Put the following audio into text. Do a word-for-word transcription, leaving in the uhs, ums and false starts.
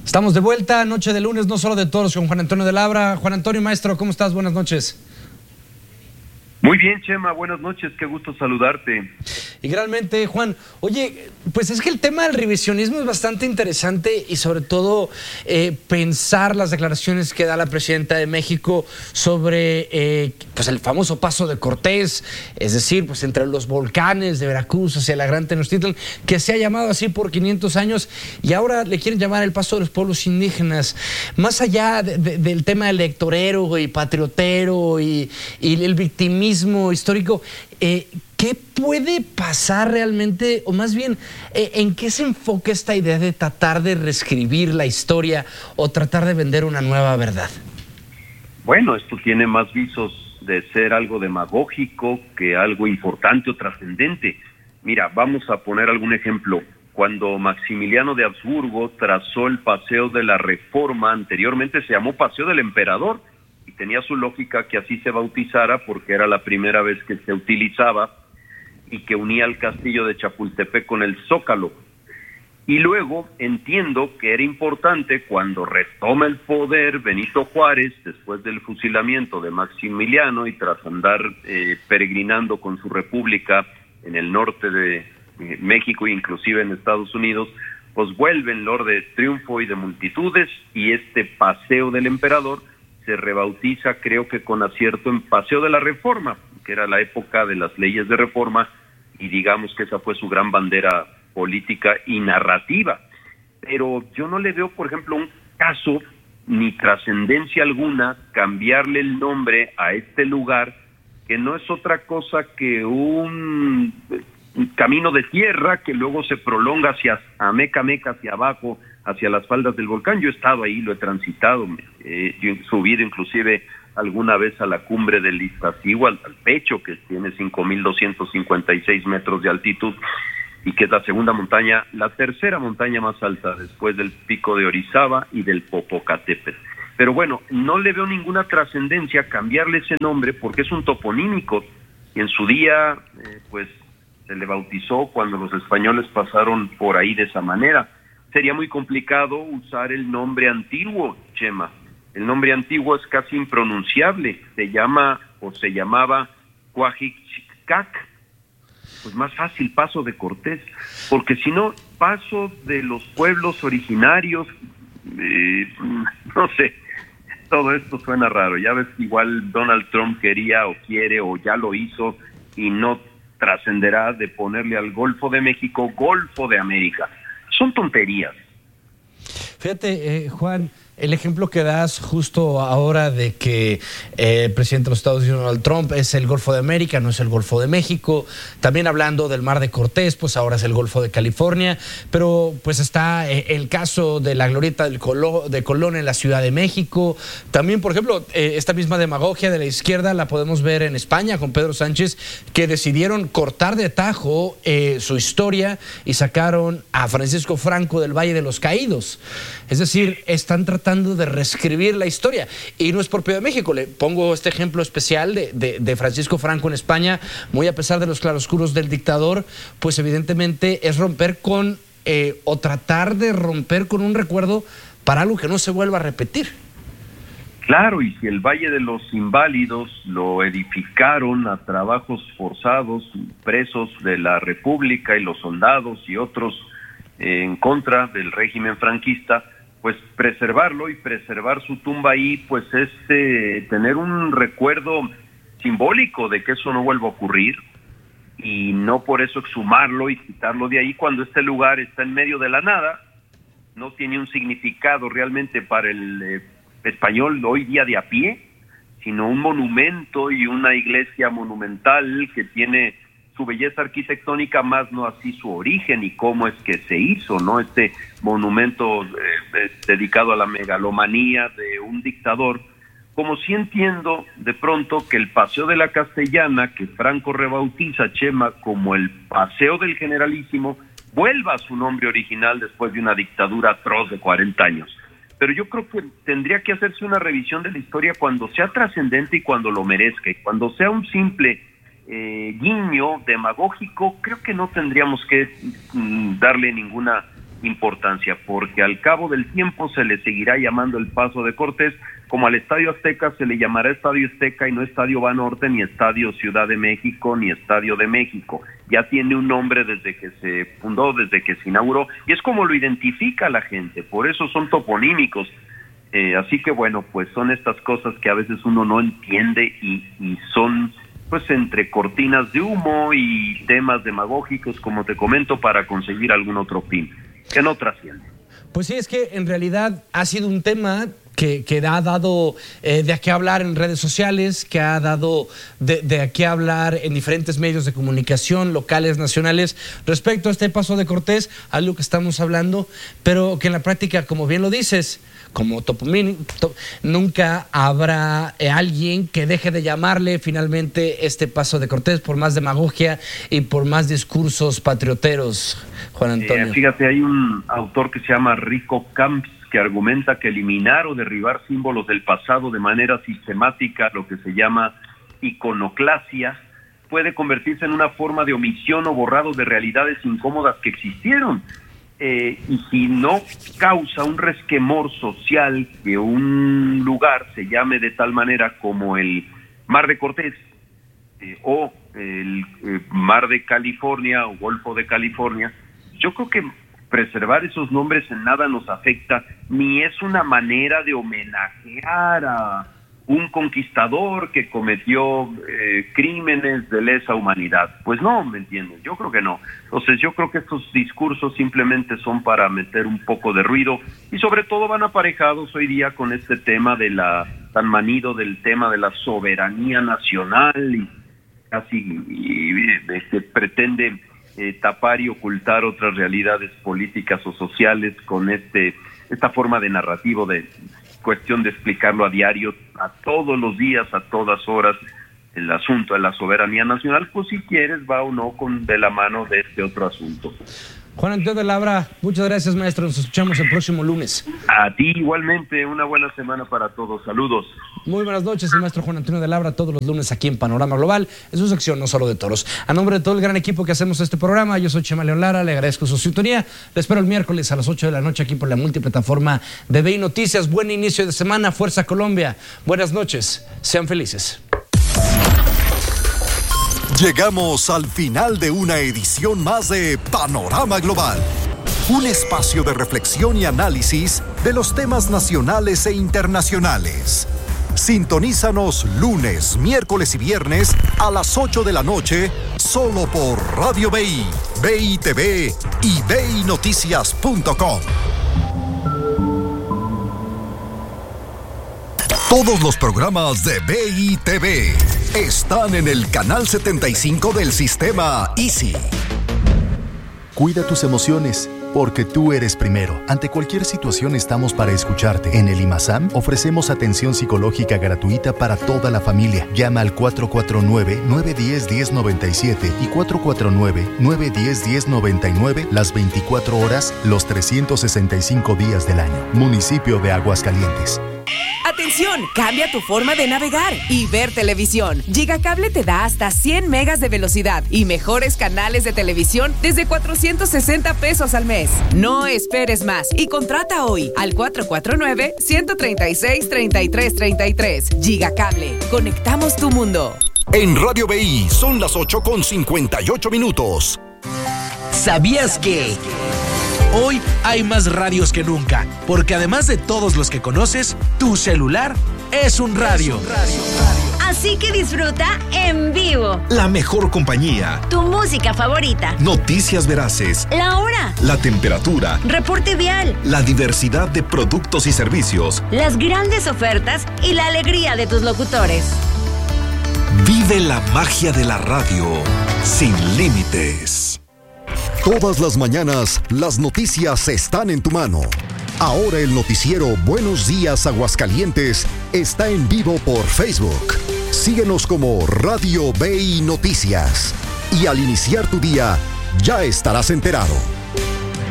Estamos de vuelta, noche de lunes, no solo de toros, con Juan Antonio de Labra. Juan Antonio, maestro, ¿cómo estás? Buenas noches. Muy bien, Chema, buenas noches, qué gusto saludarte. Y realmente, Juan, oye, pues es que el tema del revisionismo es bastante interesante y sobre todo eh, pensar las declaraciones que da la presidenta de México sobre eh, pues el famoso paso de Cortés, es decir, pues entre los volcanes de Veracruz hacia la Gran Tenochtitlan, que se ha llamado así por quinientos años y ahora le quieren llamar el paso de los pueblos indígenas. Más allá de, de, del tema electorero y patriotero y, y el victimismo histórico, eh, ¿qué puede pasar realmente, o más bien, eh, en qué se enfoca esta idea de tratar de reescribir la historia o tratar de vender una nueva verdad? Bueno, esto tiene más visos de ser algo demagógico que algo importante o trascendente. Mira, vamos a poner algún ejemplo. Cuando Maximiliano de Habsburgo trazó el Paseo de la Reforma, anteriormente se llamó Paseo del Emperador, y tenía su lógica que así se bautizara porque era la primera vez que se utilizaba y que unía el castillo de Chapultepec con el Zócalo. Y luego entiendo que era importante cuando retoma el poder Benito Juárez, después del fusilamiento de Maximiliano y tras andar eh, peregrinando con su república en el norte de eh, México e inclusive en Estados Unidos, pues vuelve en Lord de triunfo y de multitudes y este Paseo del Emperador se rebautiza, creo que con acierto, en Paseo de la Reforma, que era la época de las leyes de reforma, y digamos que esa fue su gran bandera política y narrativa. Pero yo no le veo, por ejemplo, un caso ni trascendencia alguna cambiarle el nombre a este lugar, que no es otra cosa que un, un camino de tierra que luego se prolonga hacia Ameca Meca, hacia abajo, hacia las faldas del volcán. Yo he estado ahí, lo he transitado, eh, yo he subido inclusive alguna vez a la cumbre del Iztaccíhuatl, al pecho, que tiene cinco mil doscientos cincuenta y seis metros de altitud, y que es la segunda montaña, la tercera montaña más alta después del pico de Orizaba y del Popocatépetl. Pero bueno, no le veo ninguna trascendencia cambiarle ese nombre porque es un toponímico, y en su día, eh, pues, se le bautizó cuando los españoles pasaron por ahí de esa manera. Sería muy complicado usar el nombre antiguo, Chema. El nombre antiguo es casi impronunciable. Se llama o se llamaba Coajixicac. Pues más fácil, Paso de Cortés. Porque si no, Paso de los pueblos originarios, eh, no sé, todo esto suena raro. Ya ves que igual Donald Trump quería o quiere o ya lo hizo y no trascenderá de ponerle al Golfo de México Golfo de América. Son tonterías. Fíjate, eh, Juan, el ejemplo que das justo ahora de que eh, el presidente de los Estados Unidos, Donald Trump, es el Golfo de América, no es el Golfo de México. También hablando del Mar de Cortés, pues ahora es el Golfo de California. Pero pues está eh, el caso de la glorieta del Colo, de Colón en la Ciudad de México. También, por ejemplo, eh, esta misma demagogia de la izquierda la podemos ver en España con Pedro Sánchez, que decidieron cortar de tajo eh, su historia y sacaron a Francisco Franco del Valle de los Caídos. Es decir, están tratando de reescribir la historia. Y no es propio de México. Le pongo este ejemplo especial de, de, de Francisco Franco en España, muy a pesar de los claroscuros del dictador, pues evidentemente es romper con, eh, o tratar de romper con un recuerdo para algo que no se vuelva a repetir. Claro, y si el Valle de los Inválidos lo edificaron a trabajos forzados, presos de la República y los soldados y otros eh, en contra del régimen franquista, pues preservarlo y preservar su tumba ahí, pues es eh, tener un recuerdo simbólico de que eso no vuelva a ocurrir y no por eso exhumarlo y quitarlo de ahí cuando este lugar está en medio de la nada, no tiene un significado realmente para el eh, español hoy día de a pie, sino un monumento y una iglesia monumental que tiene su belleza arquitectónica, más no así su origen y cómo es que se hizo, ¿no? Este monumento eh, eh, dedicado a la megalomanía de un dictador, como si entiendo de pronto que el Paseo de la Castellana, que Franco rebautiza, Chema, como el Paseo del Generalísimo, vuelva a su nombre original después de una dictadura atroz de cuarenta años. Pero yo creo que tendría que hacerse una revisión de la historia cuando sea trascendente y cuando lo merezca, y cuando sea un simple eh, guiño demagógico, creo que no tendríamos que mm, darle ninguna importancia, porque al cabo del tiempo se le seguirá llamando el Paso de Cortés, como al Estadio Azteca se le llamará Estadio Azteca y no Estadio Banorte, ni Estadio Ciudad de México, ni Estadio de México. Ya tiene un nombre desde que se fundó, desde que se inauguró, y es como lo identifica la gente, por eso son toponímicos. Eh, así que bueno, pues son estas cosas que a veces uno no entiende y, y son pues entre cortinas de humo y temas demagógicos, como te comento, para conseguir algún otro fin, que no trasciende. Pues sí, es que en realidad ha sido un tema que, que ha dado eh, de a qué hablar en redes sociales, que ha dado de, de a qué hablar en diferentes medios de comunicación, locales, nacionales, respecto a este Paso de Cortés, algo que estamos hablando, pero que en la práctica, como bien lo dices, como topomín, to, nunca habrá eh, alguien que deje de llamarle finalmente este Paso de Cortés por más demagogia y por más discursos patrioteros, Juan Antonio. Eh, fíjate, hay un autor que se llama Rico Camps que argumenta que eliminar o derribar símbolos del pasado de manera sistemática, lo que se llama iconoclasia, puede convertirse en una forma de omisión o borrado de realidades incómodas que existieron. Eh, y si no causa un resquemor social que un lugar se llame de tal manera como el Mar de Cortés eh, o el eh, Mar de California o Golfo de California, yo creo que preservar esos nombres en nada nos afecta, ni es una manera de homenajear a un conquistador que cometió eh, crímenes de lesa humanidad. Pues no, ¿me entienden? Yo creo que no. Entonces yo creo que estos discursos simplemente son para meter un poco de ruido y sobre todo van aparejados hoy día con este tema de la, tan manido del tema de la soberanía nacional y casi y, y, que pretende eh, tapar y ocultar otras realidades políticas o sociales con este esta forma de narrativo de cuestión de explicarlo a diario, a todos los días, a todas horas, el asunto de la soberanía nacional, pues si quieres va o no con de la mano de este otro asunto. Juan Antonio de Labra, muchas gracias, maestro, nos escuchamos el próximo lunes. A ti igualmente, una buena semana para todos, saludos. Muy buenas noches, el maestro Juan Antonio de Labra, todos los lunes aquí en Panorama Global, en su sección No Solo de Toros. A nombre de todo el gran equipo que hacemos este programa, yo soy Chema León Lara, le agradezco su sintonía, le espero el miércoles a las ocho de la noche aquí por la multiplataforma de B I Noticias. Buen inicio de semana, Fuerza Colombia, buenas noches, sean felices. Llegamos al final de una edición más de Panorama Global, un espacio de reflexión y análisis de los temas nacionales e internacionales. Sintonízanos lunes, miércoles y viernes a las ocho de la noche, solo por Radio B I, B I T V y B I Noticias punto com. Todos los programas de B I T V están en el canal setenta y cinco del sistema Easy. Cuida tus emociones, porque tú eres primero. Ante cualquier situación estamos para escucharte. En el IMASAM ofrecemos atención psicológica gratuita para toda la familia. Llama al cuatro cuatro nueve, nueve uno cero, uno cero nueve siete y cuatro cuatro nueve, nueve uno cero, uno cero nueve nueve las veinticuatro horas, los trescientos sesenta y cinco días del año. Municipio de Aguascalientes. ¡Atención! Cambia tu forma de navegar y ver televisión. Gigacable te da hasta cien megas de velocidad y mejores canales de televisión desde cuatrocientos sesenta pesos al mes. No esperes más y contrata hoy al cuatro cuatro nueve, uno tres seis, tres tres tres tres. Gigacable. Conectamos tu mundo. En Radio B I son las ocho con cincuenta y ocho minutos. ¿Sabías que hoy hay más radios que nunca? Porque además de todos los que conoces, tu celular es un radio. Así que disfruta en vivo. La mejor compañía. Tu música favorita. Noticias veraces. La hora. La temperatura. Reporte vial. La diversidad de productos y servicios. Las grandes ofertas y la alegría de tus locutores. Vive la magia de la radio sin límites. Todas las mañanas, las noticias están en tu mano. Ahora el noticiero Buenos Días Aguascalientes está en vivo por Facebook. Síguenos como Radio B I Noticias. Y al iniciar tu día, ya estarás enterado.